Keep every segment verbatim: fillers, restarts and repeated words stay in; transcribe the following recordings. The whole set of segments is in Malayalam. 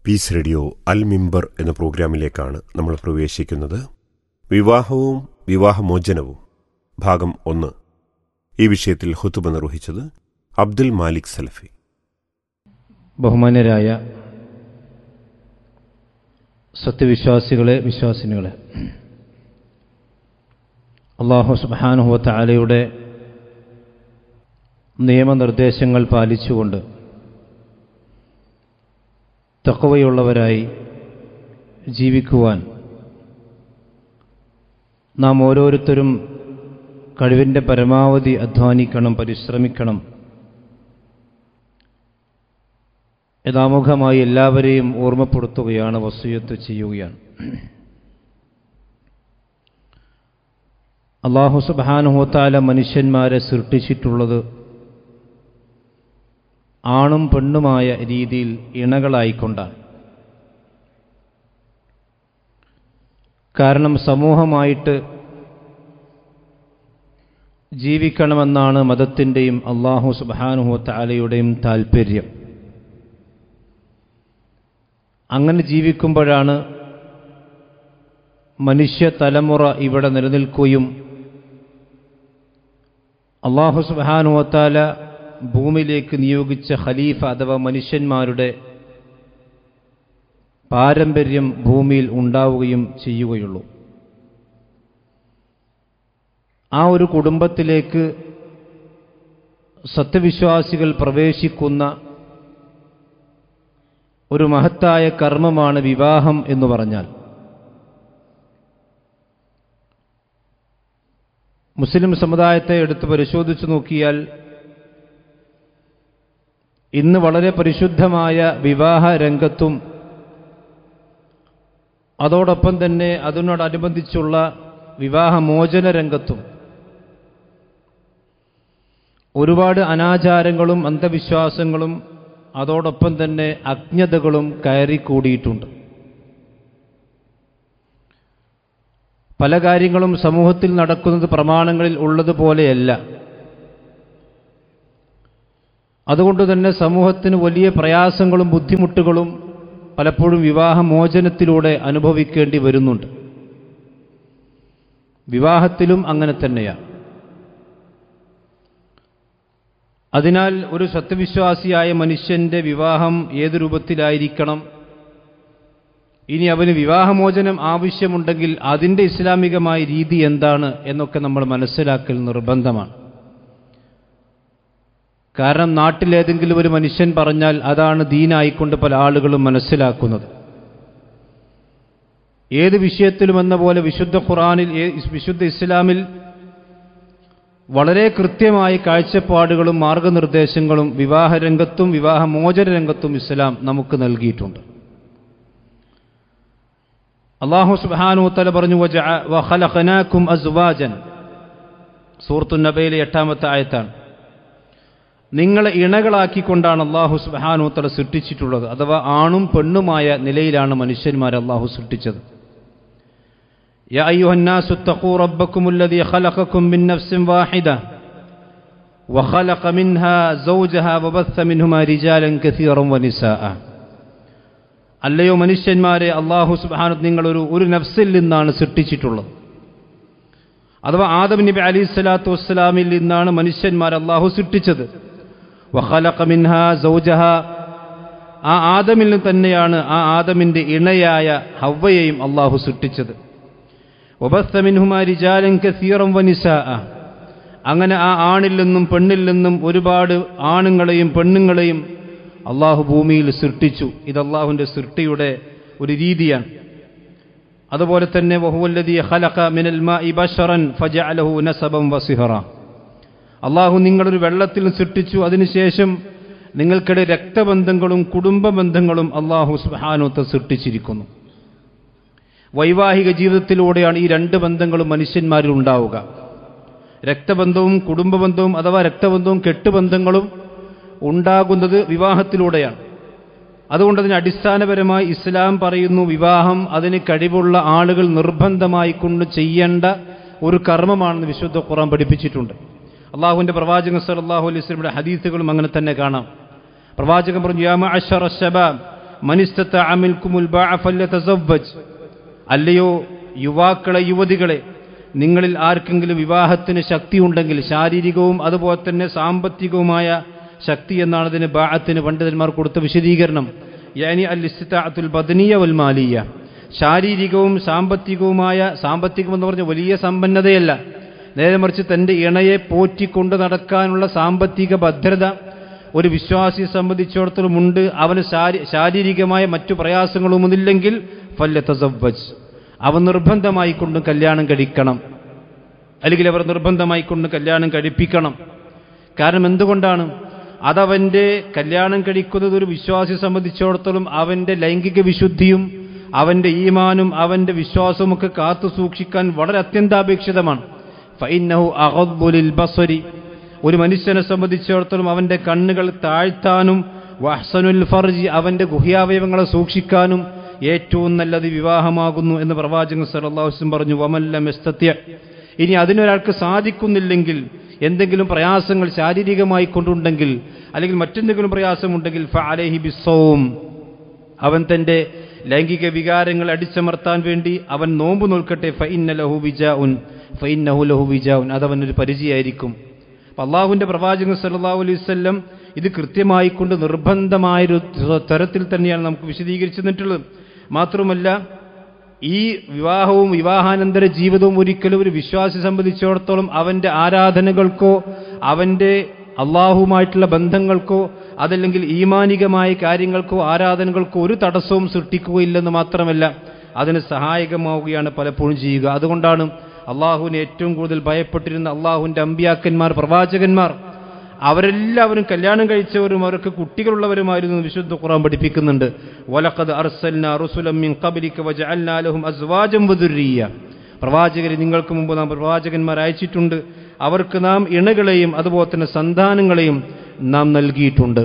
പീസ് റേഡിയോ അൽ മിമ്പർ എന്ന പ്രോഗ്രാമിലേക്കാണ് നമ്മൾ പ്രവേശിക്കുന്നത്. വിവാഹവും വിവാഹമോചനവും ഭാഗം ഒന്ന്. ഈ വിഷയത്തിൽ ഖുതുബ നിർവഹിച്ചത് അബ്ദുൽ മാലിക് സലഫി. ബഹുമാന്യരായ സത്യവിശ്വാസികളെ, വിശ്വാസിനികളെ, അല്ലാഹു സുബ്ഹാനഹു വ തആലയുടെ നിയമനിർദ്ദേശങ്ങൾ പാലിച്ചുകൊണ്ട് തഖ്വയുള്ളവരായി ജീവിക്കുവാൻ നാം ഓരോരുത്തരും കഴിവിൻ്റെ പരമാവധി അധ്വാനിക്കണം, പരിശ്രമിക്കണം. യഥാമുഖമായി എല്ലാവരെയും ഓർമ്മപ്പെടുത്തുകയാണ്, വസിയ്യത്ത് ചെയ്യുകയാണ്. അല്ലാഹു സുബ്ഹാനഹു വ തആല മനുഷ്യന്മാരെ സൃഷ്ടിച്ചിട്ടുള്ളത് ആണും പെണ്ണുമായ രീതിയിൽ ഇണകളായിക്കൊണ്ടാണ്. കാരണം സമൂഹമായിട്ട് ജീവിക്കണമെന്നാണ് മതത്തിൻ്റെയും അല്ലാഹു സുബ്ഹാനഹു വ തആലയുടെയും താൽപ്പര്യം. അങ്ങനെ ജീവിക്കുമ്പോഴാണ് മനുഷ്യ തലമുറ ഇവിടെ നിലനിൽക്കുകയും അല്ലാഹു സുബ്ഹാനഹു വ തആല ഭൂമിയിലേക്ക് നിയോഗിച്ച ഖലീഫ അഥവാ മനുഷ്യന്മാരുടെ പാരമ്പര്യം ഭൂമിയിൽ ഉണ്ടാവുകയും ചെയ്യുകയുള്ളൂ. ആ ഒരു കുടുംബത്തിലേക്ക് സത്യവിശ്വാസികൾ പ്രവേശിക്കുന്ന ഒരു മഹത്തായ കർമ്മമാണ് വിവാഹം എന്ന് പറഞ്ഞാൽ. മുസ്ലിം സമുദായത്തെ എടുത്ത് പരിശോധിച്ചു നോക്കിയാൽ ഇന്ന് വളരെ പരിശുദ്ധമായ വിവാഹ രംഗത്തും അതോടൊപ്പം തന്നെ അതിനോടനുബന്ധിച്ചുള്ള വിവാഹമോചന രംഗത്തും ഒരുപാട് അനാചാരങ്ങളും അന്ധവിശ്വാസങ്ങളും അതോടൊപ്പം തന്നെ അജ്ഞതകളും കയറിക്കൂടിയിട്ടുണ്ട്. പല കാര്യങ്ങളും സമൂഹത്തിൽ നടക്കുന്നത് പ്രമാണങ്ങളിൽ ഉള്ളതുപോലെയല്ല. അതുകൊണ്ട് തന്നെ സമൂഹത്തിന് വലിയ പ്രയാസങ്ങളും ബുദ്ധിമുട്ടുകളും പലപ്പോഴും വിവാഹമോചനത്തിലൂടെ അനുഭവിക്കേണ്ടി വരുന്നുണ്ട്. വിവാഹത്തിലും അങ്ങനെ തന്നെയാണ്. അതിനാൽ ഒരു സത്യവിശ്വാസിയായ മനുഷ്യൻ്റെ വിവാഹം ഏത് രൂപത്തിലായിരിക്കണം, ഇനി അവന് വിവാഹമോചനം ആവശ്യമുണ്ടെങ്കിൽ അതിൻ്റെ ഇസ്ലാമികമായ രീതി എന്താണ് എന്നൊക്കെ നമ്മൾ മനസ്സിലാക്കൽ നിർബന്ധമാണ്. കാരണം നാട്ടിലേതെങ്കിലും ഒരു മനുഷ്യൻ പറഞ്ഞാൽ അതാണ് ദീനായിക്കൊണ്ട് പല ആളുകളും മനസ്സിലാക്കുന്നത്. ഏത് വിഷയത്തിലും എന്ന പോലെ വിശുദ്ധ ഖുർആനിൽ, വിശുദ്ധ ഇസ്ലാമിൽ വളരെ കൃത്യമായ കാഴ്ചപ്പാടുകളും മാർഗനിർദ്ദേശങ്ങളും വിവാഹരംഗത്തും വിവാഹമോചന രംഗത്തും ഇസ്ലാം നമുക്ക് നൽകിയിട്ടുണ്ട്. അല്ലാഹു സുബ്ഹാനഹു വ തആല പറഞ്ഞു, വഖലഖനാകും അസ്വാജൻ. സൂറത്തുൻ നബയിലെ എട്ടാമത്തെ ആയത്താണ്. നിങ്ങളെ ഇണകളാക്കിക്കൊണ്ടാണ് അല്ലാഹു സുബ്ഹാനഹു വ തആല സൃഷ്ടിച്ചിട്ടുള്ളത്. അഥവാ ആണും പെണ്ണുമായ നിലയിലാണ് മനുഷ്യന്മാരെ അല്ലാഹു സൃഷ്ടിച്ചത്. യാ അയ്യുഹന്നാസു തഖൂ റബ്ബക്കുമുല്ലദീ ഖലഖക്കും മിൻ നഫ്സിൻ വാഹിദ വഖലഖ മിൻഹാ സൗജഹാ വബസ്സ മിൻഹുമാ റിജാലൻ കസീറൻ വനിസാഅ. അല്ലയോ മനുഷ്യന്മാരെ, അല്ലാഹു സുബ്ഹാനഹു നിങ്ങളൊരു ഒരു നഫ്സിൽ നിന്നാണ് സൃഷ്ടിച്ചിട്ടുള്ളത്. അഥവാ ആദം നബി അലൈഹിസ്സലാത്തു വസ്സലാമിൽ നിന്നാണ് മനുഷ്യന്മാരെ അല്ലാഹു സൃഷ്ടിച്ചത്. വഖലഖ മിൻഹാ സൗജഹാ, ആ ആദമിൽ നിന്ന് തന്നെയാണ് ആ ആദമിൻ്റെ ഇണയായ ഹവ്വയെയും അല്ലാഹു സൃഷ്ടിച്ചത്. വബസ്സ മിൻഹുമാ റിജാലൻ കസീറൻ വനിസാഅ, അങ്ങനെ ആ ആണിൽ നിന്നും പെണ്ണിൽ നിന്നും ഒരുപാട് ആണുങ്ങളെയും പെണ്ണുങ്ങളെയും അല്ലാഹു ഭൂമിയിൽ സൃഷ്ടിച്ചു. ഇത് അല്ലാഹുവിൻ്റെ സൃഷ്ടിയുടെ ഒരു രീതിയാണ്. അതുപോലെ തന്നെ വഹുവല്ലദീ ഖലഖ മിനൽ മാഇ ബശറൻ ഫജഅലഹു നസബൻ വസിഹറ, അല്ലാഹു നിങ്ങളൊരു വെള്ളത്തിൽ സൃഷ്ടിച്ചു, അതിനുശേഷം നിങ്ങൾക്കിടെ രക്തബന്ധങ്ങളും കുടുംബ ബന്ധങ്ങളും അല്ലാഹു സുബ്ഹാനഹു വ തആല സൃഷ്ടിച്ചിരിക്കുന്നു. വൈവാഹിക ജീവിതത്തിലൂടെയാണ് ഈ രണ്ട് ബന്ധങ്ങളും മനുഷ്യന്മാരിൽ ഉണ്ടാവുക. രക്തബന്ധവും കുടുംബബന്ധവും അഥവാ രക്തബന്ധവും കെട്ടുബന്ധങ്ങളും ഉണ്ടാകുന്നത് വിവാഹത്തിലൂടെയാണ്. അതുകൊണ്ട് അതിന് അടിസ്ഥാനപരമായി ഇസ്ലാം പറയുന്നു, വിവാഹം അതിന് കഴിവുള്ള ആളുകൾ നിർബന്ധമായി കൊണ്ട് ചെയ്യേണ്ട ഒരു കർമ്മമാണെന്ന് വിശുദ്ധ ഖുർആൻ പഠിപ്പിച്ചിട്ടുണ്ട്. അള്ളാഹുവിൻ്റെ പ്രവാചകൻ സല്ലല്ലാഹു അലൈഹി വസല്ലമയുടെ ഹദീസുകളും അങ്ങനെ തന്നെ കാണാം. പ്രവാചകൻ പറഞ്ഞു, യാ മഅശറ ശബാബ് മനിസ്തതഅ മിൻകുമുൽ ബാഅ ഫല്യതസവ്വജ്. അല്ലയോ യുവാക്കളെ, യുവതികളെ, നിങ്ങളിൽ ആർക്കെങ്കിലും വിവാഹത്തിന് ശക്തിയുണ്ടെങ്കിൽ, ശാരീരികവും അതുപോലെ തന്നെ സാമ്പത്തികവുമായ ശക്തി എന്നാണ് ഇതിന് ബാഅത്തിന് പണ്ഡിതന്മാർ കൊടുത്ത വിശദീകരണം. യാനി അൽ ഇസ്തിതാഅത്തുൽ ബദനിയ വൽ മാലിയ, ശാരീരികവും സാമ്പത്തികവുമായ, സാമ്പത്തികം എന്ന് പറഞ്ഞ വലിയ സമ്പന്നതയല്ല, നേരെ മറിച്ച് തൻ്റെ ഇണയെ പോറ്റിക്കൊണ്ട് നടക്കാനുള്ള സാമ്പത്തിക ഭദ്രത ഒരു വിശ്വാസിയെ സംബന്ധിച്ചിടത്തോളം ഉണ്ട്. അവന് ശാരീരികമായ മറ്റു പ്രയാസങ്ങളൊന്നുമില്ലെങ്കിൽ ഫല്യതസവ്വജ്, അവൻ നിർബന്ധമായിക്കൊണ്ട് കല്യാണം കഴിക്കണം, അല്ലെങ്കിൽ അവർ നിർബന്ധമായിക്കൊണ്ട് കല്യാണം കഴിപ്പിക്കണം. കാരണം എന്തുകൊണ്ടാണ്? അതവൻ്റെ കല്യാണം കഴിക്കുന്നത് ഒരു വിശ്വാസിയെ സംബന്ധിച്ചിടത്തോളം അവൻ്റെ ലൈംഗിക വിശുദ്ധിയും അവൻ്റെ ഈമാനും അവൻ്റെ വിശ്വാസവും ഒക്കെ കാത്തു സൂക്ഷിക്കാൻ വളരെ അത്യന്താപേക്ഷിതമാണ്. ഫഇന്നഹു അഗദ്ദു ലിൽ ബസരി, ഒരു മനുഷ്യനെ സംബന്ധിച്ചിടത്തോളം അവൻ്റെ കണ്ണുകൾ താഴ്ത്താനും വഹ്സനുൽ ഫർജി, അവൻ്റെ ഗുഹ്യാവയവങ്ങളെ സൂക്ഷിക്കാനും ഏറ്റവും നല്ലത് വിവാഹമാകുന്നു എന്ന് പ്രവാചകൻ സല്ലല്ലാഹു അലൈഹി വസല്ലം പറഞ്ഞു. വമല്ലം യസ്തതി, ഇനി അതിനൊരാൾക്ക് സാധിക്കുന്നില്ലെങ്കിൽ, എന്തെങ്കിലും പ്രയാസങ്ങൾ ശാരീരികമായി കൊണ്ടുണ്ടെങ്കിൽ അല്ലെങ്കിൽ മറ്റെന്തെങ്കിലും പ്രയാസമുണ്ടെങ്കിൽ ഫഅലൈഹി ബിസ്സൗം, അവൻ തൻ്റെ ലൈംഗിക വികാരങ്ങൾ അടിച്ചമർത്താൻ വേണ്ടി അവൻ നോമ്പ് നോൽക്കട്ടെ. ഫഇന്ന ലഹു വിജാഉൻ ഫഇന്നഹു ലഹു വിജാഉൻ, അതവനൊരു പരിചയായിരിക്കും. അള്ളാഹുവിൻ്റെ പ്രവാചകൻ സല്ലല്ലാഹു അലൈഹി വസല്ലം ഇത് കൃത്യമായിക്കൊണ്ട് നിർബന്ധമായൊരു തരത്തിൽ തന്നെയാണ് നമുക്ക് വിശദീകരിച്ചു തന്നിട്ടുള്ളത്. മാത്രമല്ല, ഈ വിവാഹവും വിവാഹാനന്തര ജീവിതവും ഒരിക്കലും ഒരു വിശ്വാസിയെ സംബന്ധിച്ചിടത്തോളം അവൻ്റെ ആരാധനകൾക്കോ അവൻ്റെ അള്ളാഹുവുമായിട്ടുള്ള ബന്ധങ്ങൾക്കോ അതല്ലെങ്കിൽ ഈമാനികമായ കാര്യങ്ങൾക്കോ ആരാധനകൾക്കോ ഒരു തടസ്സവും സൃഷ്ടിക്കുകയില്ലെന്ന് മാത്രമല്ല അതിന് സഹായകമാവുകയാണ് പലപ്പോഴും ചെയ്യുക. അതുകൊണ്ടാണ് അള്ളാഹുവിനെ ഏറ്റവും കൂടുതൽ ഭയപ്പെട്ടിരുന്ന അള്ളാഹുവിൻ്റെ അമ്പിയാക്കന്മാർ, പ്രവാചകന്മാർ, അവരെല്ലാവരും കല്യാണം കഴിച്ചവരും അവർക്ക് കുട്ടികളുള്ളവരുമായിരുന്നു വിശുദ്ധ ഖുർആൻ പഠിപ്പിക്കുന്നുണ്ട്. വലഖദ് അർസൽനാ റുസുലൻ മിൻ ഖബ്ലിക വജഅൽനാ ലഹും അസ്വാജൻ വദുർരിയ്യ, പ്രവാചകരെ നിങ്ങൾക്ക് മുമ്പ് നാം പ്രവാചകന്മാർ അയച്ചിട്ടുണ്ട്, അവർക്ക് നാം ഇണകളെയും അതുപോലെ തന്നെ സന്താനങ്ങളെയും നാം നൽകിയിട്ടുണ്ട്.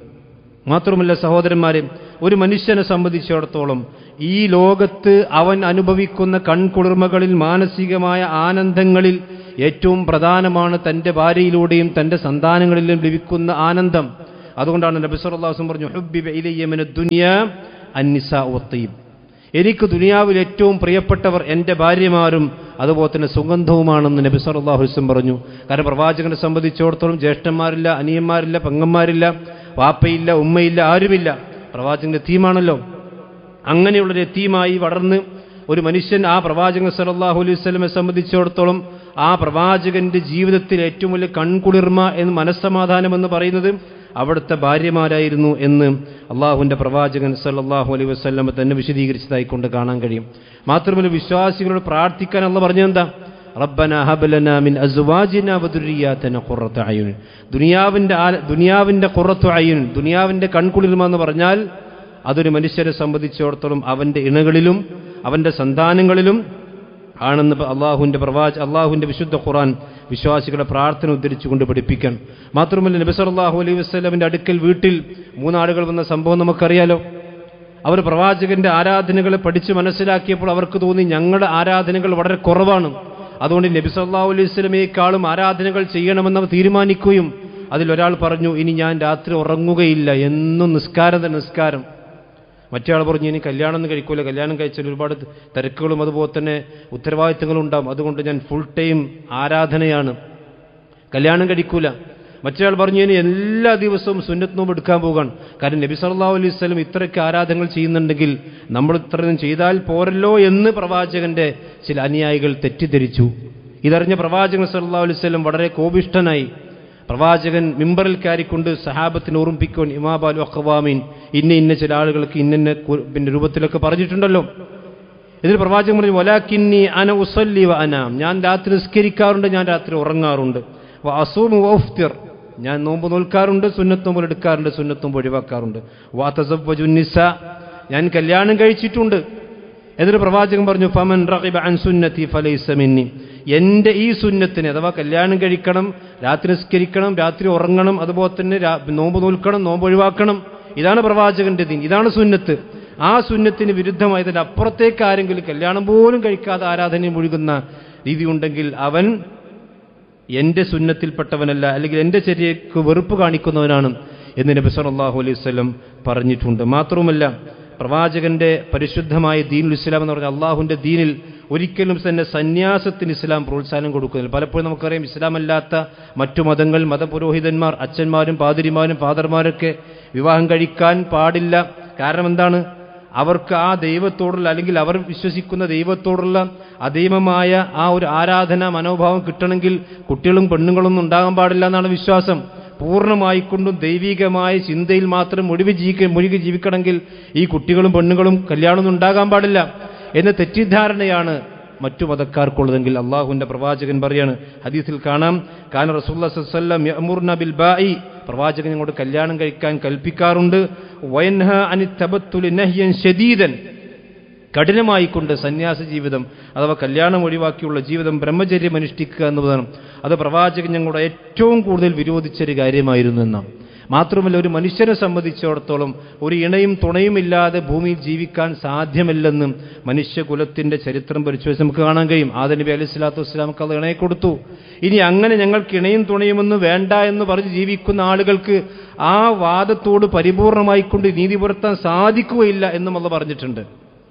മാത്രമല്ല സഹോദരന്മാരെ, ഒരു മനുഷ്യനെ സംബന്ധിച്ചിടത്തോളം ഈ ലോകത്ത് അവൻ അനുഭവിക്കുന്ന കൺകുളിർമകളിൽ, മാനസികമായ ആനന്ദങ്ങളിൽ ഏറ്റവും പ്രധാനമാണ് തൻ്റെ ഭാര്യയിലൂടെയും തൻ്റെ സന്താനങ്ങളിലും ലഭിക്കുന്ന ആനന്ദം. അതുകൊണ്ടാണ് നബി സല്ലല്ലാഹു അലൈഹി വസല്ലം പറഞ്ഞു, ഹുബ്ബിബ ഇലയ്യ മിനദ് ദുനിയാ അന്നിസാഉ വത്തയ്യിബ്, എനിക്ക് ദുനിയാവിൽ ഏറ്റവും പ്രിയപ്പെട്ടവർ എൻ്റെ ഭാര്യമാരും അതുപോലെ തന്നെ സുഗന്ധവുമാണെന്ന് നബി സല്ലല്ലാഹു അലൈഹി വസല്ലം പറഞ്ഞു. കാരണം പ്രവാചകനെ സംബന്ധിച്ചിടത്തോളം ജ്യേഷ്ഠന്മാരില്ല, അനിയന്മാരില്ല, പെങ്ങന്മാരില്ല, വാപ്പയില്ല, ഉമ്മയില്ല, ആരുമില്ല. പ്രവാചകന്റെ യതീമാണല്ലോ. അങ്ങനെയുള്ളൊരു യതീമായി വളർന്ന് ഒരു മനുഷ്യൻ ആ പ്രവാചകൻ സല്ലല്ലാഹു അലൈഹി വസല്ലമയെ സംബന്ധിച്ചിടത്തോളം ആ പ്രവാചകന്റെ ജീവിതത്തിൽ ഏറ്റവും വലിയ കൺകുളിർമ എന്ന് മനസ്സമാധാനം എന്ന് പറയുന്നത് അവിടുത്തെ ഭാര്യമാരായിരുന്നു എന്ന് അള്ളാഹുവിൻ്റെ പ്രവാചകൻ സല്ലല്ലാഹു അലൈഹി വസല്ലമ തന്നെ വിശദീകരിച്ചതായിക്കൊണ്ട് കാണാൻ കഴിയും. മാത്രമല്ല, വിശ്വാസികളോട് പ്രാർത്ഥിക്കാൻ അള്ളാഹ് പറഞ്ഞെന്താ? റബ്ബനാ ഹബ് ലനാ മിൻ അസ്വാജിനാ വദുർരിയാതിനാ ഖുറത അയുൻ. ദുനിയാവിൻ്റെ ദുനിയാവിൻ്റെ ഖുറത്തു അയുൻ, ദുനിയാവിൻ്റെ കൺകുളിർമ എന്ന് പറഞ്ഞാൽ അതൊരു മനുഷ്യരെ സംബന്ധിച്ചിടത്തോളം അവൻ്റെ ഇണകളിലും അവൻ്റെ സന്താനങ്ങളിലും ആണെന്ന് അള്ളാഹുവിൻ്റെ പ്രവാച അള്ളാഹുവിൻ്റെ വിശുദ്ധ ഖുർആൻ വിശ്വാസികളുടെ പ്രാർത്ഥന ഉദ്ധരിച്ചുകൊണ്ട് പഠിപ്പിക്കാൻ. മാത്രമല്ല, നബി സല്ലല്ലാഹു അലൈഹി വസല്ലമിൻ്റെ അടുക്കൽ വീട്ടിൽ മൂന്നാളുകൾ വന്ന സംഭവം നമുക്കറിയാലോ. അവർ പ്രവാചകന്റെ ആരാധനകളെ പഠിച്ച് മനസ്സിലാക്കിയപ്പോൾ അവർക്ക് തോന്നി ഞങ്ങളുടെ ആരാധനകൾ വളരെ കുറവാണ്, അതുകൊണ്ട് നബി സല്ലല്ലാഹു അലൈഹി വസല്ലമയെക്കാളും ആരാധനകൾ ചെയ്യണമെന്ന് അവർ തീരുമാനിക്കുകയും അതിലൊരാൾ പറഞ്ഞു, ഇനി ഞാൻ രാത്രി ഉറങ്ങുകയില്ല, എന്നും നിസ്കാരം തന്നെ നിസ്കാരം. മറ്റേ ആൾ പറഞ്ഞു, ഇനി കല്യാണം ഒന്നും കഴിക്കൂല, കല്യാണം കഴിച്ചാൽ ഒരുപാട് തിരക്കുകളും അതുപോലെ തന്നെ ഉത്തരവാദിത്തങ്ങളും ഉണ്ടാകും, അതുകൊണ്ട് ഞാൻ ഫുൾ ടൈം ആരാധനയാണ്, കല്യാണം കഴിക്കൂല. മറ്റേ ആൾ പറഞ്ഞു, ഇനി എല്ലാ ദിവസവും സുന്നത്ത് നോമ്പ് എടുക്കാൻ പോകാൻ. കാരണം നബി സല്ലല്ലാഹു അലൈഹി വസല്ലം ഇത്രയ്ക്ക് ആരാധനകൾ ചെയ്യുന്നുണ്ടെങ്കിൽ നമ്മൾ ഇത്രയും ചെയ്താൽ പോരല്ലോ എന്ന് പ്രവാചകന്റെ ചില അനുയായികൾ തെറ്റിദ്ധരിച്ചു. ഇതറിഞ്ഞ പ്രവാചകൻ സല്ലല്ലാഹു അലൈഹി വസല്ലം വളരെ കോപിഷ്ഠനായി. പ്രവാചകൻ മിമ്പറിൽ കയറിക്കൊണ്ട് സഹാബത്തിന് ഓർമ്മിപ്പിക്കുവാൻ, ഇമാബാലു അഖ്വാമീൻ, ഇന്ന ഇന്ന ചില ആളുകൾക്ക് ഇന്ന പിന്നെ രൂപത്തിലൊക്കെ പറഞ്ഞിട്ടുണ്ടല്ലോ. ഇതിൽ പ്രവാചകൻ പറഞ്ഞു, വലാകിന്നി അന ഉസല്ലി വ അനാം, ഞാൻ രാത്രി നിസ്കരിക്കാറുണ്ട്, ഞാൻ രാത്രി ഉറങ്ങാറുണ്ട്. വ അസൂമു വ ഉഫ്തിർ, ഞാൻ നോമ്പ് നോൽക്കാറുണ്ട്, സുന്നത്ത് നോമ്പ് എടുക്കാറുണ്ട്, സുന്നത്ത് നോമ്പ് ഒഴിവാക്കാറുണ്ട്. വ തസവ്വജു നിസാ, ഞാൻ കല്യാണം കഴിച്ചിട്ടുണ്ട്. എന്നിട്ട് പ്രവാചകൻ പറഞ്ഞു, ഫമൻ റഗിബ അൻ സുന്നതി ഫലൈസ മിന്നി, എൻ്റെ ഈ സുന്നത്തിന് അഥവാ കല്യാണം കഴിക്കണം, രാത്രി നിസ്കരിക്കണം, രാത്രി ഉറങ്ങണം, അതുപോലെ തന്നെ നോമ്പ് നോൽക്കണം, നോമ്പ് ഒഴിവാക്കണം, ഇതാണ് പ്രവാചകന്റെ ദീൻ, ഇതാണ് സുന്നത്ത്. ആ സുന്നത്തിന് വിരുദ്ധമായതിൻ്റെ അപ്പുറത്തേക്ക് ആരെങ്കിലും കല്യാണം പോലും കഴിക്കാതെ ആരാധനയിൽ മുഴുകുന്ന രീതി ഉണ്ടെങ്കിൽ അവൻ എൻ്റെ സുന്നത്തിൽപ്പെട്ടവനല്ല, അല്ലെങ്കിൽ എൻ്റെ ചര്യക്ക് വെറുപ്പ് കാണിക്കുന്നവനാണ് എന്ന് നബി സല്ലല്ലാഹു അലൈഹി വസല്ലം പറഞ്ഞിട്ടുണ്ട്. മാത്രവുമല്ല, പ്രവാചകന്റെ പരിശുദ്ധമായ ദീനുൽ ഇസ്ലാം എന്ന് പറഞ്ഞാൽ അള്ളാഹുവിൻ്റെ ദീനിൽ ഒരിക്കലും തന്നെ സന്യാസത്തിന് ഇസ്ലാം പ്രോത്സാഹനം കൊടുക്കുന്നില്ല. പലപ്പോഴും നമുക്കറിയാം, ഇസ്ലാം അല്ലാത്ത മറ്റു മതങ്ങൾ, മതപുരോഹിതന്മാർ, അച്ഛന്മാരും പാതിരിമാരും ഫാദർമാരൊക്കെ വിവാഹം കഴിക്കാൻ പാടില്ല. കാരണം എന്താണ്? അവർക്ക് ആ ദൈവത്തോടുള്ള, അല്ലെങ്കിൽ അവർ വിശ്വസിക്കുന്ന ദൈവത്തോടുള്ള അദൈവമായ ആ ഒരു ആരാധന മനോഭാവം കിട്ടണമെങ്കിൽ കുട്ടികളും പെണ്ണുങ്ങളൊന്നും ഉണ്ടാകാൻ പാടില്ല എന്നാണ് വിശ്വാസം. പൂർണ്ണമായിക്കൊണ്ടും ദൈവികമായ ചിന്തയിൽ മാത്രം മുഴുവി ജീവിക്ക മുഴുകി ജീവിക്കണമെങ്കിൽ ഈ കുട്ടികളും പെണ്ണുങ്ങളും കല്യാണമൊന്നും ഉണ്ടാകാൻ പാടില്ല എന്ന തെറ്റിദ്ധാരണയാണ് മറ്റു മതക്കാർക്കുള്ളതെങ്കിൽ അള്ളാഹുവിന്റെ പ്രവാചകൻ പറയാണ്, ഹദീസിൽ കാണാം, കാന റസൂലുള്ളാഹി സ്വല്ലല്ലാഹു അലൈഹി വസല്ലം യഅ്മുറുന ബിൽ ബാഇ, പ്രവാചകൻ ഞങ്ങളോട് കല്യാണം കഴിക്കാൻ കൽപ്പിക്കാറുണ്ട്. വയൻഹ അനി തബത്തുലി നഹ്യൻ ശദീദൻ, കഠിനമായിക്കൊണ്ട് സന്യാസ ജീവിതം അഥവാ കല്യാണം ഒഴിവാക്കിയുള്ള ജീവിതം, ബ്രഹ്മചര്യം അനുഷ്ഠിക്കുക എന്നതാണ് അത് പ്രവാചകൻ ഞങ്ങളുടെ ഏറ്റവും കൂടുതൽ വിരോധിച്ചൊരു കാര്യമായിരുന്നു എന്നാണ്. മാത്രമല്ല, ഒരു മനുഷ്യനെ സംബന്ധിച്ചിടത്തോളം ഒരു ഇണയും തുണയുമില്ലാതെ ഭൂമിയിൽ ജീവിക്കാൻ സാധ്യമല്ലെന്നും മനുഷ്യകുലത്തിന്റെ ചരിത്രം പരിശോധിച്ച് നമുക്ക് കാണാൻ കഴിയും. ആദം നബി അലൈഹി സ്വലാത്തു വസ്സലാമക്ക് അത് ഇണയെ കൊടുത്തു. ഇനി അങ്ങനെ ഞങ്ങൾക്ക് ഇണയും തുണയുമെന്ന് വേണ്ട എന്ന് പറഞ്ഞ് ജീവിക്കുന്ന ആളുകൾക്ക് ആ വാദത്തോട് പരിപൂർണമായിക്കൊണ്ട് നീതി പുലർത്താൻ സാധിക്കുകയില്ല എന്നും അള്ളാഹ് പറഞ്ഞിട്ടുണ്ട്.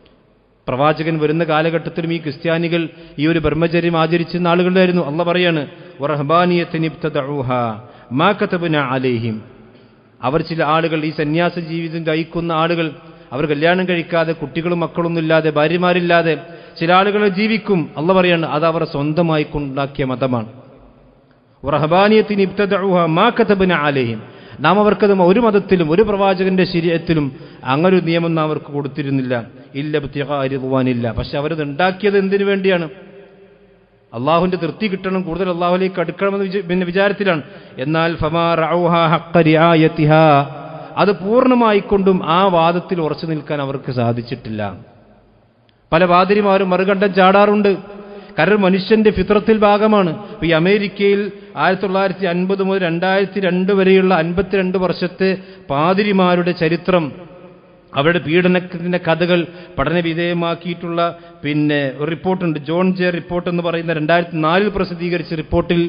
പ്രവാചകൻ വരുന്ന കാലഘട്ടത്തിലും ഈ ക്രിസ്ത്യാനികൾ ഈ ഒരു ബ്രഹ്മചര്യം ആചരിച്ചിരുന്ന ആളുകളായിരുന്നു. അള്ളാഹ് പറയാണ്, വറഹ്ബാനിയത്തൻ ഇബ്തദഉഹാ മാ കതബ്നാ അലൈഹിം, അവർ ചില ആളുകൾ, ഈ സന്യാസ ജീവിതം നയിക്കുന്ന ആളുകൾ, അവർ കല്യാണം കഴിക്കാതെ കുട്ടികളും മക്കളൊന്നും ഇല്ലാതെ ഭാര്യമാരില്ലാതെ ചില ആളുകൾ ജീവിക്കും. അള്ളാഹ് പറയാണ്, അത് അവർ സ്വന്തമായി കൊണ്ടുണ്ടാക്കിയ മതമാണ്. വറഹ്ബാനിയത്തൻ ഇബ്തദഉഹാ മാ കതബ്നാ അലൈഹിം, നാം അവർക്കത് ഒരു മതത്തിലും ഒരു പ്രവാചകന്റെ ശരീഅത്തിലും അങ്ങനൊരു നിയമം നാം അവർക്ക് കൊടുത്തിരുന്നില്ല. ഇല്ല ഇബ്തിഗാ റിദ്വാനില്ല. പക്ഷെ അവരത് ഉണ്ടാക്കിയത് എന്തിനു വേണ്ടിയാണ്? അള്ളാഹുവിന്റെ തൃപ്തി കിട്ടണം, കൂടുതൽ അള്ളാഹുലേക്ക് അടുക്കണമെന്ന് പിന്നെ വിചാരത്തിലാണ്. എന്നാൽ ഫമാ റഔഹാ ഹഖ്ഖ റിആയതിഹാ, അത് പൂർണ്ണമായിക്കൊണ്ടും ആ വാദത്തിൽ ഉറച്ചു നിൽക്കാൻ അവർക്ക് സാധിച്ചിട്ടില്ല. പല പാതിരിമാരും മറുകണ്ഠം ചാടാറുണ്ട്. കാരണം മനുഷ്യന്റെ ഫിത്രത്തിൽ ഭാഗമാണ്. ഇപ്പൊ ഈ അമേരിക്കയിൽ ആയിരത്തി തൊള്ളായിരത്തി അൻപത് മുതൽ രണ്ടായിരത്തി രണ്ട് വരെയുള്ള അൻപത്തിരണ്ട് വർഷത്തെ പാതിരിമാരുടെ ചരിത്രം, അവരുടെ പീഡനത്തിന്റെ കഥകൾ പഠന വിധേയമാക്കിയിട്ടുള്ള പിന്നെ ഒരു റിപ്പോർട്ടുണ്ട്, ജോൺ ജെ റിപ്പോർട്ട് എന്ന് പറയുന്ന രണ്ടായിരത്തി നാലിൽ പ്രസിദ്ധീകരിച്ച റിപ്പോർട്ടിൽ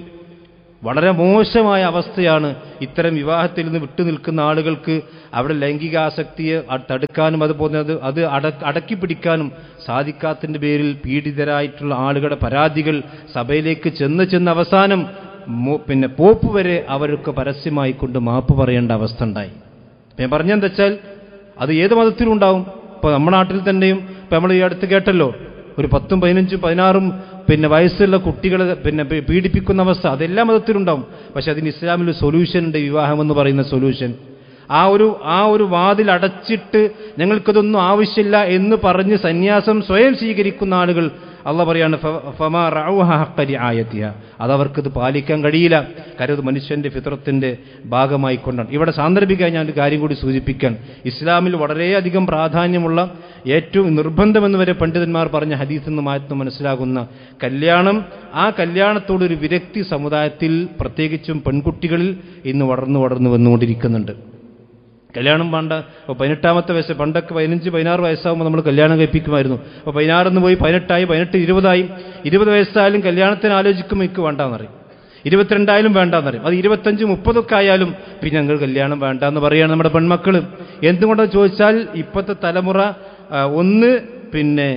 വളരെ മോശമായ അവസ്ഥയാണ്. ഇത്തരം വിവാഹത്തിൽ നിന്ന് വിട്ടുനിൽക്കുന്ന ആളുകൾക്ക് അവിടെ ലൈംഗികാസക്തിയെ തടുക്കാനും അതുപോലെ അത് അത് അട അടക്കി പിടിക്കാനും സാധിക്കാത്തതിന്റെ പേരിൽ പീഡിതരായിട്ടുള്ള ആളുകളുടെ പരാതികൾ സഭയിലേക്ക് ചെന്ന് ചെന്ന് അവസാനം പിന്നെ പോപ്പ് വരെ അവർക്ക് പരസ്യമായി കൊണ്ട് മാപ്പ് പറയേണ്ട അവസ്ഥ ഉണ്ടായി. ഞാൻ പറഞ്ഞെന്താ വെച്ചാൽ അത് ഏത് മതത്തിലും ഉണ്ടാവും. ഇപ്പൊ നമ്മുടെ നാട്ടിൽ തന്നെയും ഇപ്പൊ നമ്മൾ ഈ അടുത്ത് കേട്ടല്ലോ, ഒരു പത്തും പതിനഞ്ചും പതിനാറും പിന്നെ വയസ്സുള്ള കുട്ടികളെ പിന്നെ പീഡിപ്പിക്കുന്ന അവസ്ഥ അതെല്ലാ മതത്തിലുണ്ടാവും. പക്ഷെ അതിന് ഇസ്ലാമിൽ സൊല്യൂഷൻ ഉണ്ട്, വിവാഹം എന്ന് പറയുന്ന സൊല്യൂഷൻ. ആ ഒരു ആ ഒരു വാതിൽ അടച്ചിട്ട് ഞങ്ങൾക്കതൊന്നും ആവശ്യമില്ല എന്ന് പറഞ്ഞ് സന്യാസം സ്വയം സ്വീകരിക്കുന്ന ആളുകൾ അള്ളാഹ് പറയാണ്, ഫമാ റഔഹാ ഹഖ്ഖ റിആയതിഹാ, അതവർക്കത് പാലിക്കാൻ കഴിയില്ല. കാര്യം അത് മനുഷ്യന്റെ ഫിത്രത്തിന്റെ ഭാഗമായിക്കൊണ്ടാണ്. ഇവിടെ സാന്ദർഭികമായി ഞാൻ ഒരു കാര്യം കൂടി സൂചിപ്പിക്കാൻ, ഇസ്ലാമിൽ വളരെയധികം പ്രാധാന്യമുള്ള ഏറ്റവും നിർബന്ധമെന്ന് വരെ പണ്ഡിതന്മാർ പറഞ്ഞ ഹദീസിൽ നിന്ന് മാറ്റി മനസ്സിലാകുന്ന കല്യാണം, ആ കല്യാണത്തോടൊരു വിരക്തി സമുദായത്തിൽ പ്രത്യേകിച്ചും പെൺകുട്ടികളിൽ ഇന്ന് വളർന്നു വളർന്നു വന്നുകൊണ്ടിരിക്കുന്നുണ്ട്. കല്യാണം വേണ്ട, അപ്പോൾ പതിനെട്ടാമത്തെ വയസ്സ്, പണ്ടൊക്കെ പതിനഞ്ച് പതിനാറ് വയസ്സാകുമ്പോൾ നമ്മൾ കല്യാണം കഴിപ്പിക്കുമായിരുന്നു. അപ്പോൾ പതിനാറിന്ന് പോയി പതിനെട്ടായി, പതിനെട്ട് ഇരുപതായി, ഇരുപത് വയസ്സായാലും കല്യാണത്തിന് ആലോചിക്കുമ്പോൾ എനിക്ക് വേണ്ടാന്നറിയും, ഇരുപത്തിരണ്ടായാലും വേണ്ടാന്നറിയും. അത് ഇരുപത്തഞ്ച് മുപ്പതൊക്കെ ആയാലും പിന്നെ ഞങ്ങൾ കല്യാണം വേണ്ടാന്ന് പറയുകയാണ് നമ്മുടെ പെൺമക്കൾ. എന്തുകൊണ്ടെന്ന് ചോദിച്ചാൽ ഇപ്പോഴത്തെ തലമുറ ഒന്ന് പിന്നെ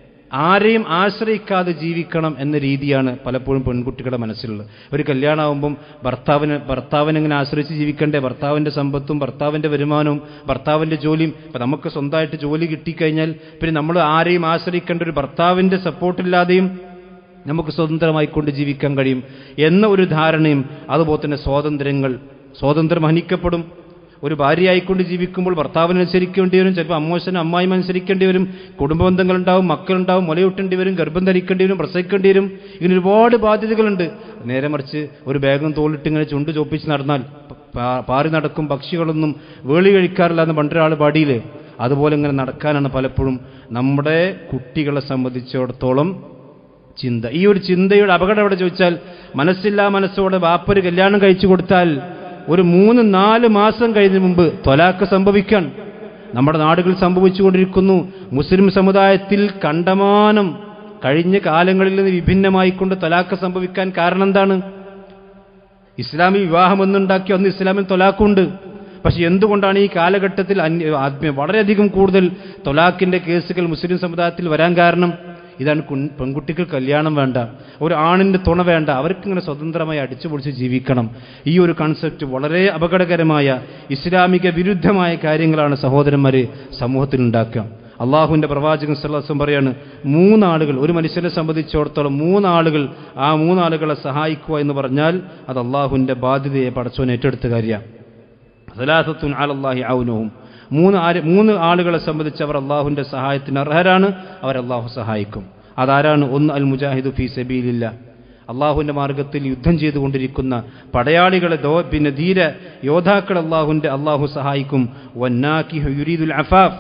ആരെയും ആശ്രയിക്കാതെ ജീവിക്കണം എന്ന രീതിയാണ് പലപ്പോഴും പെൺകുട്ടികളുടെ മനസ്സിലുള്ളത്. ഒരു കല്യാണമാകുമ്പം ഭർത്താവിന് ഭർത്താവിനെങ്ങനെ ആശ്രയിച്ച് ജീവിക്കണ്ടേ? ഭർത്താവിൻ്റെ സമ്പത്തും ഭർത്താവിൻ്റെ വരുമാനവും ഭർത്താവിൻ്റെ ജോലിയും. ഇപ്പം നമുക്ക് സ്വന്തമായിട്ട് ജോലി കിട്ടിക്കഴിഞ്ഞാൽ പിന്നെ നമ്മൾ ആരെയും ആശ്രയിക്കേണ്ട ഒരു ഭർത്താവിൻ്റെ സപ്പോർട്ടില്ലാതെയും നമുക്ക് സ്വതന്ത്രമായിക്കൊണ്ട് ജീവിക്കാൻ കഴിയും എന്ന ഒരു ധാരണയും, അതുപോലെ തന്നെ സ്വാതന്ത്ര്യങ്ങൾ സ്വാതന്ത്ര്യം ഹനിക്കപ്പെടും. ഒരു ഭാര്യയായിക്കൊണ്ട് ജീവിക്കുമ്പോൾ ഭർത്താവിനെ അനുസരിക്കേണ്ടി വരും, ചിലപ്പോൾ അമ്മോശനും അമ്മായിയും അനുസരിക്കേണ്ടി വരും, കുടുംബ ബന്ധങ്ങളുണ്ടാവും, മക്കളുണ്ടാവും, മുലയൂട്ടേണ്ടി വരും, ഗർഭം ധരിക്കേണ്ടി വരും, പ്രസവിക്കേണ്ടി വരും. ഇങ്ങനെ ഒരുപാട് ബാധ്യതകളുണ്ട്. നേരെ മറിച്ച് ഒരു ബാഗും തോളിട്ട് ഇങ്ങനെ ചുണ്ട് ചോപ്പിച്ച് നടന്നാൽ പാറി നടക്കും, പക്ഷികളൊന്നും വേളി കഴിക്കാറില്ല എന്ന് പണ്ടൊരാൾ പാടിയില്ലേ, അതുപോലെ ഇങ്ങനെ നടക്കാനാണ് പലപ്പോഴും നമ്മുടെ കുട്ടികളെ സംബന്ധിച്ചിടത്തോളം ചിന്ത. ഈ ഒരു ചിന്തയുടെ അപകടം എവിടെ ചോദിച്ചാൽ, മനസ്സില്ലാ മനസ്സോടെ വാപ്പൊരു കല്യാണം കഴിച്ചു കൊടുത്താൽ ഒരു മൂന്ന് നാല് മാസം കഴിഞ്ഞ മുമ്പ് ത്വലാഖ് സംഭവിക്കാൻ നമ്മുടെ നാടുകൾ സംഭവിച്ചുകൊണ്ടിരിക്കുന്നു. മുസ്ലിം സമുദായത്തിൽ കണ്ടമാനം കഴിഞ്ഞ കാലങ്ങളിൽ നിന്ന് വിഭിന്നമായിക്കൊണ്ട് ത്വലാഖ് സംഭവിക്കാൻ കാരണം എന്താണ്? ഇസ്ലാമിൽ വിവാഹം ഒന്നുണ്ടാക്കി, അന്ന് ഇസ്ലാമിൽ ത്വലാഖുണ്ട്. പക്ഷെ എന്തുകൊണ്ടാണ് ഈ കാലഘട്ടത്തിൽ അന്യ വളരെയധികം കൂടുതൽ തൊലാഖിന്റെ കേസുകൾ മുസ്ലിം സമുദായത്തിൽ വരാൻ കാരണം? ഇതാണ് പെൺകുട്ടികൾ കല്യാണം വേണ്ട, ഒരു ആണിന്റെ തുണ വേണ്ട, അവർക്കിങ്ങനെ സ്വതന്ത്രമായി അടിച്ചുപൊളിച്ച് ജീവിക്കണം. ഈ ഒരു കൺസെപ്റ്റ് വളരെ അപകടകരമായ ഇസ്ലാമിക വിരുദ്ധമായ കാര്യങ്ങളാണ് സഹോദരന്മാരെ സമൂഹത്തിൽ ഉണ്ടാക്കുക. അള്ളാഹുവിന്റെ പ്രവാചകൻ സല്ലല്ലാഹു അലൈഹി വസല്ലം പറയാണ്, മൂന്നാളുകൾ ഒരു മനുഷ്യനെ സംബന്ധിച്ചിടത്തോളം മൂന്നാളുകൾ ആ മൂന്നാളുകളെ സഹായിക്കുക എന്ന് പറഞ്ഞാൽ അത് അള്ളാഹുവിന്റെ ബാധ്യതയെ പടച്ചോൻ ഏറ്റെടുത്ത കാര്യമാണ്. സലാസത്തുൻ അലല്ലാഹി ഔനുഹും, മൂന്ന് ആര് മൂന്ന് ആളുകളെ സംബന്ധിച്ച് അവർ അള്ളാഹുവിന്റെ സഹായത്തിന് അർഹരാണ്, അവർ അള്ളാഹു സഹായിക്കും. അതാരാണ്? ഒന്ന് അൽ മുജാഹിദു ഫീ സബീലില്ലാഹ്, അള്ളാഹുവിന്റെ മാർഗത്തിൽ യുദ്ധം ചെയ്തുകൊണ്ടിരിക്കുന്ന പടയാളികളെ പിന്നെ ധീര യോദ്ധാക്കൾ അള്ളാഹുവിന്റെ അള്ളാഹു സഹായിക്കും. വന്നാകിഹു യുരീദുൽ അഫാഫ്,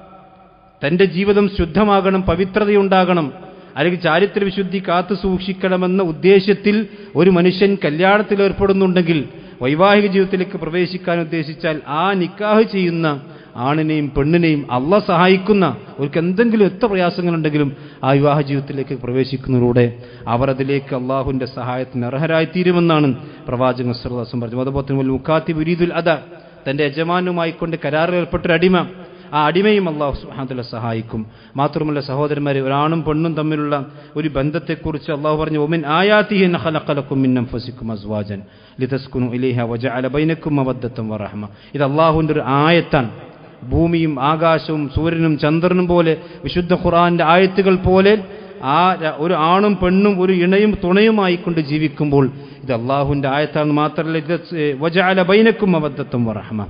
തന്റെ ജീവിതം ശുദ്ധമാകണം, പവിത്രതയുണ്ടാകണം, അല്ലെങ്കിൽ ചാരിത്ര വിശുദ്ധി കാത്തു സൂക്ഷിക്കണമെന്ന ഉദ്ദേശ്യത്തിൽ ഒരു മനുഷ്യൻ കല്യാണത്തിൽ ഏർപ്പെടുന്നുണ്ടെങ്കിൽ, വൈവാഹിക ജീവിതത്തിലേക്ക് പ്രവേശിക്കാൻ ഉദ്ദേശിച്ചാൽ ആ നിക്കാഹ് ചെയ്യുന്ന ആണിനെയും പെണ്ണിനെയും അള്ളാഹ് സഹായിക്കുന്ന, അവർക്ക് എന്തെങ്കിലും എത്ര പ്രയാസങ്ങളുണ്ടെങ്കിലും ആ വിവാഹ ജീവിതത്തിലേക്ക് പ്രവേശിക്കുന്നതിലൂടെ അവർ അതിലേക്ക് അള്ളാഹുവിന്റെ സഹായത്തിന് അർഹരായിത്തീരുമെന്നാണ് പ്രവാചകൻ സല്ലല്ലാഹു അലൈഹി വസല്ലം പറഞ്ഞത്. അതുപോലെ തന്നെ മുക്കാത്തിബ് യുരീദുൽ അദ, തന്റെ യജമാനുമായിക്കൊണ്ട് കരാറിൽ ഏർപ്പെട്ടൊരു അടിമ, ആ അടിമയും അള്ളാഹു സുബ്ഹാനഹു വ തആല സഹായിക്കും. മാത്രമല്ല സഹോദരന്മാരെ, ഒരാണും പെണ്ണും തമ്മിലുള്ള ഒരു ബന്ധത്തെക്കുറിച്ച് അള്ളാഹു പറഞ്ഞു, വമിൻ ആയാതിഹി അൻ ഖലഖ ലക്കും മിൻ അൻഫുസിക്കും അസ്വാജൻ ലിതസ്കുനു ഇലൈഹാ വജഅല ബൈനക്കും മവദ്ദത്തൻ വറഹ്മ. ഇത് അള്ളാഹുവിന്റെ ഒരു ആയത്താണ്. ഭൂമിയും ആകാശവും സൂര്യനും ചന്ദ്രനും പോലെ, വിശുദ്ധ ഖുർആന്റെ ആയത്തുകൾ പോലെ ആ ഒരു ആണും പെണ്ണും ഒരു ഇണയും തുണയുമായിക്കൊണ്ട് ജീവിക്കുമ്പോൾ ഇത് അള്ളാഹുവിന്റെ ആയത്താണ്. മാത്രമല്ല വജഅല ബൈനക്കും മവദ്ദത്തൻ വറഹ്മ,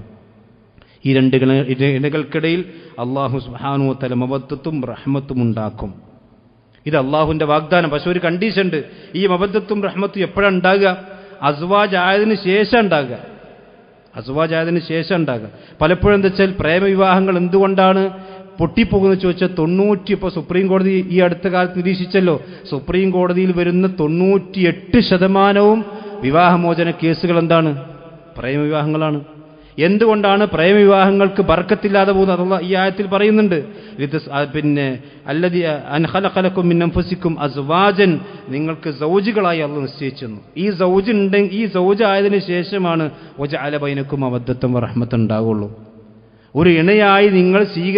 ഈ രണ്ട് ഇണകൾക്കിടയിൽ അള്ളാഹു സുബ്ഹാനഹു വ തആല മവദ്ദത്തും റഹ്മത്തും ഉണ്ടാക്കും. ഇത് അള്ളാഹുവിന്റെ വാഗ്ദാനം. പക്ഷെ ഒരു കണ്ടീഷൻ ഉണ്ട്, ഈ മവദ്ദത്തും റഹ്മത്തും എപ്പോഴാണ് ഉണ്ടാകുക? അസ്വാജ് ആയതിനു ശേഷം ഉണ്ടാകുക. അസ്വാജ് ആയതിനു ശേഷം ഉണ്ടാകുക. പലപ്പോഴും എന്താ വെച്ചാൽ പ്രേമവിവാഹങ്ങൾ എന്തുകൊണ്ടാണ് പൊട്ടിപ്പോകുന്നത് ചോദിച്ചാൽ തൊണ്ണൂറ്റി ഇപ്പോൾ സുപ്രീം കോടതി ഈ അടുത്ത കാലത്ത് നിരീക്ഷിച്ചല്ലോ, സുപ്രീം കോടതിയിൽ വരുന്ന തൊണ്ണൂറ്റിയെട്ട് ശതമാനവും വിവാഹമോചന കേസുകൾ എന്താണ്? പ്രേമവിവാഹങ്ങളാണ്. എന്തുകൊണ്ടാണ് പ്രേമവിവാഹങ്ങൾക്ക് ബർക്കത്തില്ലാതെ പോകുന്നത്? അല്ലാഹു ഈ ആയത്തിൽ പറയുന്നുണ്ട്, പിന്നെ അല്ലദീ അൻ ഖലഖ ലക്കും മിൻ അൻഫുസിക്കും അസ്വാജൻ, നിങ്ങൾക്ക് സൗജുകളായി അല്ലാഹു നിശ്ചയിച്ചു. ഈ സൗജ് ഉണ്ടെങ്കിൽ ഈ സൗജ് ആയതിനു ശേഷമാണ് വജഅല ബൈനക്കും മവദ്ദത്തൻ വറഹ്മത്തൻ ഉണ്ടാവുള്ളൂ. ഒരു ഇണയായി നിങ്ങൾ സ്വീകരിച്ചു